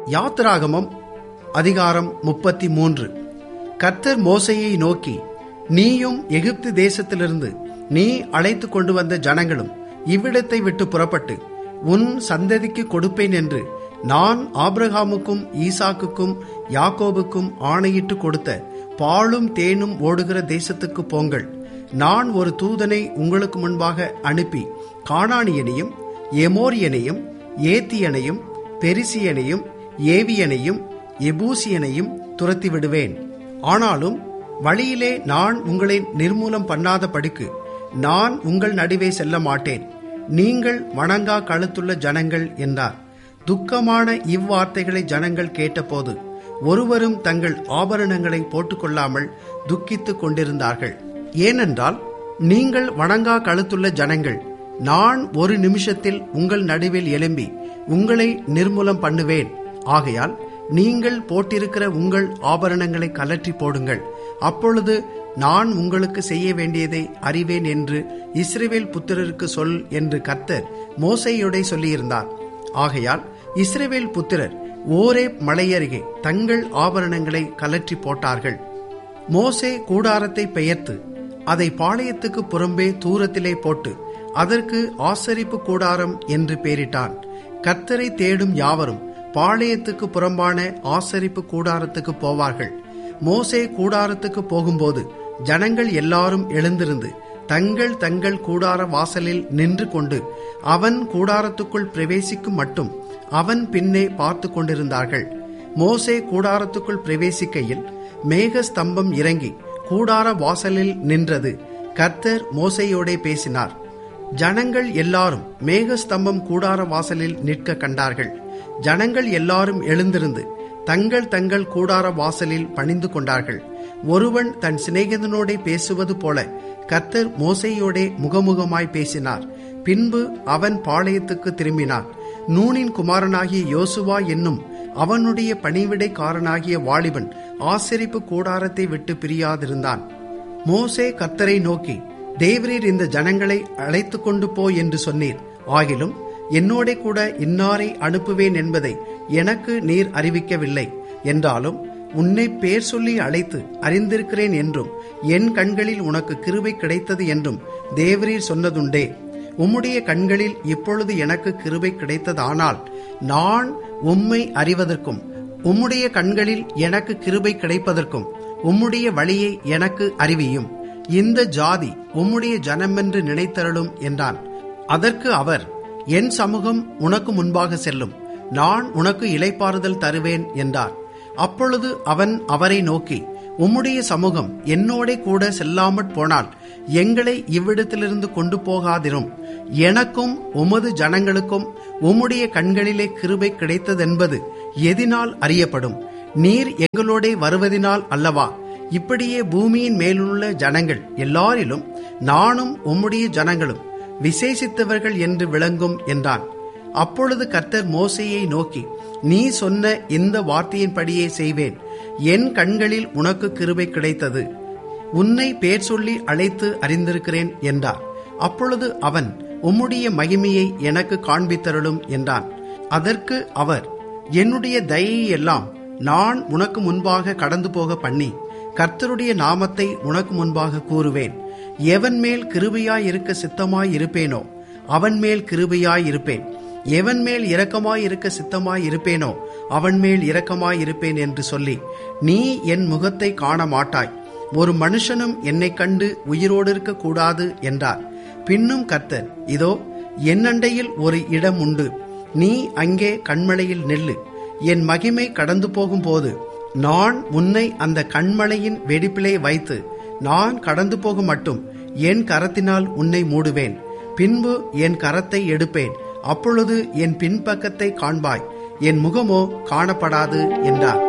யாத்திராகமம் அதிகாரம் 33. கர்த்தர் மோசேயை நோக்கி, நீயும் எகிப்து தேசத்திலிருந்து நீ அழைத்து கொண்டு வந்த ஜனங்களும் இவ்விடத்தை விட்டு புறப்பட்டு உன் சந்ததிக்கு கொடுப்பேன் என்று நான் ஆபிரகாமுக்கும் ஈசாக்குக்கும் யாக்கோபுக்கும் ஆணையிட்டு கொடுத்த பாலும் தேனும் ஓடுகிற தேசத்துக்கு போங்கள். நான் ஒரு தூதனை உங்களுக்கு முன்பாக அனுப்பி கானானியனையும் எமோரியனையும் ஏத்தியனையும் பெரிசியனையும் ஏவியனையும் எபூசியனையும் துரத்தி விடுவேன். ஆனாலும் வழியிலே நான் உங்களை நிர்மூலம் பண்ணாத படிக்கு நான் உங்கள் நடுவே செல்ல மாட்டேன். நீங்கள் வணங்கா கழுத்துள்ள ஜனங்கள் என்றார். துக்கமான இவ்வார்த்தைகளை ஜனங்கள் கேட்டபோது ஒருவரும் தங்கள் ஆபரணங்களை போட்டுக்கொள்ளாமல் துக்கித்துக் கொண்டிருந்தார்கள். ஏனென்றால், நீங்கள் வணங்கா கழுத்துள்ள ஜனங்கள், நான் ஒரு நிமிஷத்தில் உங்கள் நடுவில் எழும்பி உங்களை நிர்மூலம் பண்ணுவேன். ஆகையால் நீங்கள் போட்டிருக்கிற உங்கள் ஆபரணங்களை கலற்றி போடுங்கள். அப்பொழுது நான் உங்களுக்கு செய்ய வேண்டியதை அறிவேன் என்று இஸ்ரவேல் புத்திரருக்கு சொல் என்று கர்த்தர் மோசேயோடே சொல்லியிருந்தார். ஆகையால் இஸ்ரவேல் புத்திரர் ஓரேப் மலையருகே தங்கள் ஆபரணங்களை கலற்றி போட்டார்கள். மோசே கூடாரத்தை பெயர்த்து அதை பாளையத்துக்கு புறம்பே தூரத்திலே போட்டு அதற்கு ஆசரிப்பு கூடாரம் என்று பெயரிட்டான். கர்த்தரை தேடும் யாவரும் பாளையத்துக்கு புறம்பான ஆசரிப்பு கூடாரத்துக்கு போவார்கள். மோசே கூடாரத்துக்கு போகும்போது ஜனங்கள் எல்லாரும் எழுந்திருந்து தங்கள் தங்கள் கூடார வாசலில் நின்று கொண்டு அவன் கூடாரத்துக்குள் பிரவேசிக்கும் மட்டும் அவன் பின்னே பார்த்து கொண்டிருந்தார்கள். மோசே கூடாரத்துக்குள் பிரவேசிக்கையில் மேக ஸ்தம்பம் இறங்கி கூடார வாசலில் நின்றது. கர்த்தர் மோசேயோடே பேசினார். ஜனங்கள் எல்லாரும் மேக ஸ்தம்பம் கூடார வாசலில் நிற்க கண்டார்கள். ஜனங்கள் எல்லாரும் எழுந்திருந்து தங்கள் தங்கள் கூடார வாசலில் பணிந்து கொண்டார்கள். ஒருவன் தன் சிநேகிதனோடே பேசுவது போல கர்த்தர் மோசேயோடே முகமுகமாய் பேசினார். பின்பு அவன் பாளையத்துக்கு திரும்பினான். நூனின் குமாரனாகிய யோசுவா என்னும் அவனுடைய பணிவிடைக்காரனாகிய வாலிபன் ஆசரிப்பு கூடாரத்தை விட்டு பிரியாதிருந்தான். மோசே கர்த்தரை நோக்கி, தேவரீர் இந்த ஜனங்களை அழைத்து கொண்டு போ என்று சொன்னீர். ஆகிலும் என்னோட கூட இன்னாரை அனுப்புவேன் என்பதை எனக்கு நீர் அறிவிக்கவில்லை. என்றாலும் உன்னை பேர் சொல்லி அழைத்து அறிந்திருக்கிறேன் என்றும் என் கண்களில் உனக்கு கிருபை கிடைத்தது என்றும் தேவரீர் சொன்னதுண்டே. உம்முடைய கண்களில் இப்பொழுது எனக்கு கிருபை கிடைத்ததானால் நான் உம்மை அறிவதற்கும் உம்முடைய கண்களில் எனக்கு கிருபை கிடைப்பதற்கும் உம்முடைய வழியை எனக்கு அறிவியும். இந்த ஜாதி உம்முடைய ஜனமென்று நினைத்தருளும் என்றான். அதற்கு அவர், என் சமூகம் உனக்கு முன்பாக செல்லும், நான் உனக்கு இளைப்பாறுதல் தருவேன் என்றார். அப்பொழுது அவன் அவரை நோக்கி, உம்முடைய சமூகம் என்னோட கூட செல்லாமற் போனால் எங்களை இவ்விடத்திலிருந்து கொண்டு போகாதிரும். எனக்கும் உமது ஜனங்களுக்கும் உம்முடைய கண்களிலே கிருபை கிடைத்ததென்பது எதினால் அறியப்படும்? நீர் எங்களோடே வருவதினால் அல்லவா? இப்படியே பூமியின் மேலுள்ள ஜனங்கள் எல்லாரிலும் நானும் உம்முடைய ஜனங்களும் விசேஷித்தவர்கள் என்று விளங்கும் என்றான். அப்பொழுது கர்த்தர் மோசேயை நோக்கி, நீ சொன்ன இந்த வார்த்தையின்படியே செய்வேன். என் கண்களில் உனக்கு கிருபை கிடைத்தது, உன்னை பேர் சொல்லி அழைத்து அறிந்திருக்கிறேன் என்றார். அப்பொழுது அவன், உம்முடைய மகிமையை எனக்கு காண்பித்தருளும் என்றான். அதற்கு அவர், என்னுடைய தயையை எல்லாம் நான் உனக்கு முன்பாக கடந்து போக பண்ணி கர்த்தருடைய நாமத்தை உனக்கு முன்பாக கூறுவேன். எவன் மேல் கிருபையாய் இருக்க சித்தமாய் இருப்பேனோ அவன் மேல் கிருபையாய் இருப்பேன். எவன் மேல் இரக்கமாய் இருக்க சித்தமாய் இருப்பேனோ அவன் மேல் இரக்கமாய் இருப்பேன் என்று சொல்லி, நீ என் முகத்தை காண மாட்டாய், ஒரு மனுஷனும் என்னை கண்டு உயிரோடு இருக்க கூடாது என்றார். பின்னும் கர்த்தர், இதோ என் அண்டையில் ஒரு இடம் உண்டு, நீ அங்கே கண்மலையில் நில்லு. என் மகிமை கடந்து போகும் போது நான் உன்னை அந்த கண்மலையின் வெடிப்பிலே வைத்து நான் கடந்து போக மட்டும் என் கரத்தினால் உன்னை மூடுவேன். பின்பு என் கரத்தை எடுப்பேன், அப்பொழுது என் பின்பக்கத்தை காண்பாய், என் முகமோ காணப்படாது என்றார்.